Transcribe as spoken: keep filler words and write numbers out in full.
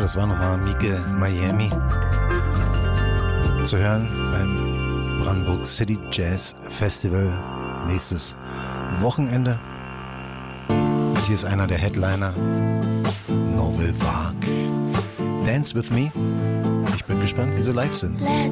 das war nochmal Mieke Miami. Zu hören beim Brandenburg City Jazz Festival nächstes Wochenende. Und hier ist einer der Headliner, Novel Vague. Dance with Me. Ich bin gespannt, wie sie live sind. Let